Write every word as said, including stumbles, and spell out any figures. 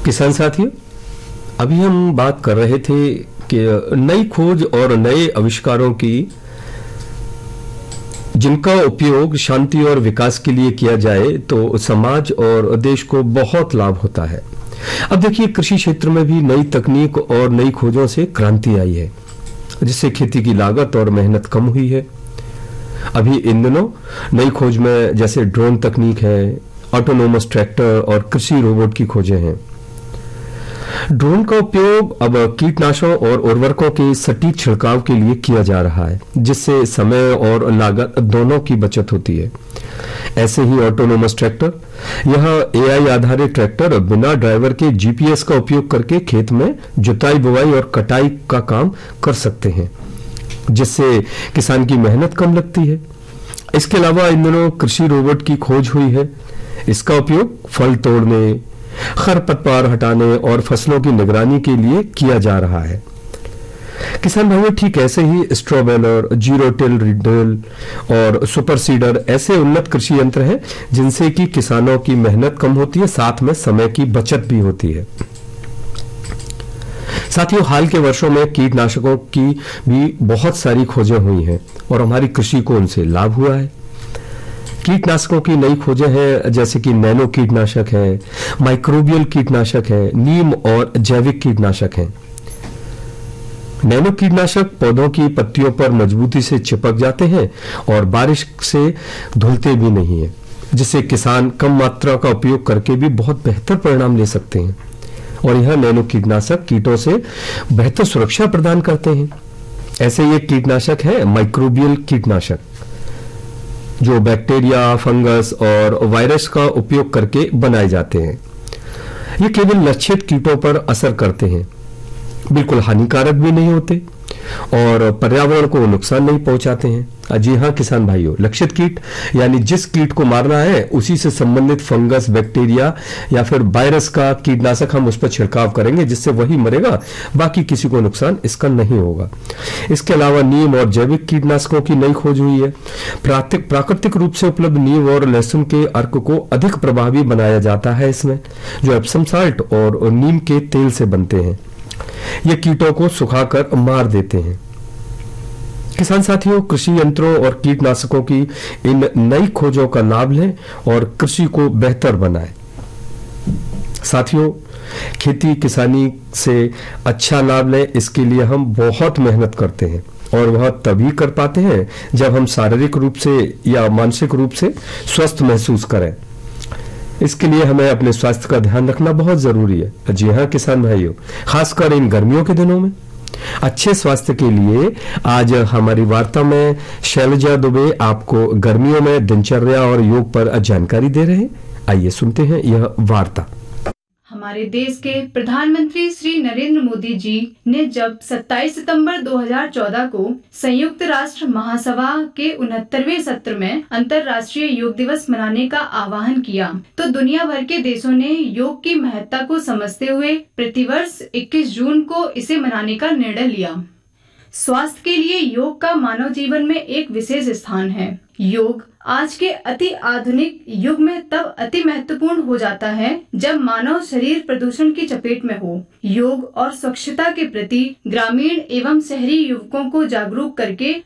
किसान साथियों, अभी हम बात कर रहे थे कि नई खोज और नए आविष्कारों की जिनका उपयोग शांति और विकास के लिए किया जाए तो समाज और देश को बहुत लाभ होता है। अब देखिए, कृषि क्षेत्र में भी नई तकनीक और नई खोजों से क्रांति आई है, जिससे खेती की लागत और मेहनत कम हुई है। अभी इन दिनों नई खोज में जैसे ड्रोन तकनीक है, ऑटोनोमस ट्रैक्टर और कृषि रोबोट की खोजें हैं। ड्रोन का उपयोग अब कीटनाशकों और उर्वरकों के सटीक छिड़काव के लिए किया जा रहा है, जिससे समय और लागत दोनों की बचत होती है। ऐसे ही ऑटोनोमस ट्रैक्टर, यह एआई आधारित ट्रैक्टर बिना ड्राइवर के जीपीएस का उपयोग करके खेत में जुताई, बुवाई और कटाई का काम कर सकते हैं, जिससे किसान की मेहनत कम लगती है। इसके अलावा इन दिनों कृषि रोबोट की खोज हुई है। इसका उपयोग फल तोड़ने, खरपतवार हटाने और फसलों की निगरानी के लिए किया जा रहा है। किसान भाइयों, ठीक ऐसे ही straw baler, zero till drill और सुपर सीडर ऐसे उन्नत कृषि यंत्र हैं जिनसे कि किसानों की मेहनत कम होती है, साथ में समय की बचत भी होती है। साथियों, हाल के वर्षों में कीटनाशकों की भी बहुत सारी खोजें हुई हैं और हमारी कृषि को उनसे लाभ हुआ है। कीटनाशकों की नई खोजें हैं, जैसे कि नैनो कीटनाशक है, माइक्रोबियल कीटनाशक है, नीम और जैविक कीटनाशक हैं। नैनो कीटनाशक पौधों की पत्तियों पर मजबूती से चिपक जाते हैं और बारिश से धुलते भी नहीं है, जिससे किसान कम मात्रा का उपयोग करके भी बहुत बेहतर परिणाम ले सकते हैं। और यह नैनो कीटनाशक कीटों से बेहतर सुरक्षा प्रदान करते हैं। ऐसे ये कीटनाशक है माइक्रोबियल कीटनाशक, जो बैक्टीरिया, फंगस और वायरस का उपयोग करके बनाए जाते हैं। ये केवल लक्षित कीटों पर असर करते हैं, बिल्कुल हानिकारक भी नहीं होते और पर्यावरण को नुकसान नहीं पहुंचाते हैं। जी हाँ किसान भाइयों, लक्षित कीट यानी जिस कीट को मारना है उसी से संबंधित फंगस, बैक्टीरिया या फिर वायरस का कीटनाशक हम उस पर छिड़काव करेंगे, जिससे वही मरेगा, बाकी किसी को नुकसान इसका नहीं होगा। इसके अलावा नीम और जैविक कीटनाशकों की नई खोज हुई है। प्राकृतिक प्राकृतिक रूप से उपलब्ध नीम और लहसुन के अर्क को अधिक प्रभावी बनाया जाता है इसमें, जो एप्सम साल्ट और नीम के तेल से बनते हैं। ये कीटों को सुखाकर मार देते हैं। किसान साथियों, कृषि यंत्रों और कीटनाशकों की इन नई खोजों का लाभ लें और कृषि को बेहतर बनाएं। साथियों, खेती किसानी से अच्छा लाभ लें, इसके लिए हम बहुत मेहनत करते हैं और वह तभी कर पाते हैं जब हम शारीरिक रूप से या मानसिक रूप से स्वस्थ महसूस करें। इसके लिए हमें अपने स्वास्थ्य का ध्यान रखना बहुत जरूरी है। जी हाँ किसान भाइयों, खासकर इन गर्मियों के दिनों में अच्छे स्वास्थ्य के लिए आज हमारी वार्ता में शैलजा दुबे आपको गर्मियों में दिनचर्या और योग पर जानकारी दे रहे हैं। आइए सुनते हैं यह वार्ता। हमारे देश के प्रधानमंत्री श्री नरेंद्र मोदी जी ने जब सत्ताईस सितंबर दो हज़ार चौदह को संयुक्त राष्ट्र महासभा के उनहत्तरवें सत्र में अंतर्राष्ट्रीय योग दिवस मनाने का आह्वान किया, तो दुनिया भर के देशों ने योग की महत्ता को समझते हुए प्रतिवर्ष इक्कीस जून को इसे मनाने का निर्णय लिया। स्वास्थ्य के लिए योग का मानव जीवन में एक विशेष स्थान है। योग आज के अति आधुनिक युग में तब अति महत्वपूर्ण हो जाता है जब मानव शरीर प्रदूषण की चपेट में हो। योग और स्वच्छता के प्रति ग्रामीण एवं शहरी युवकों को जागरूक करके